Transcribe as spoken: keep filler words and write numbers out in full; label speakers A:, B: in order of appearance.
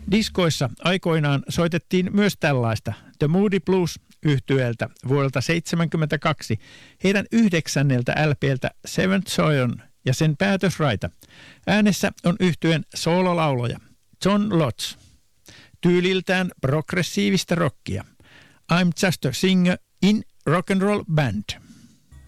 A: Diskoissa aikoinaan soitettiin myös tällaista The Moody Blues -yhtyeeltä vuodelta seitsemänkymmentäkaksi heidän yhdeksänneltä L P:ltä Seventh Son ja sen päätösraita. Äänessä on yhtyeen soololauloja John Lodge. Tyyliltään progressiivista rockia. I'm just a singer in rock and roll band.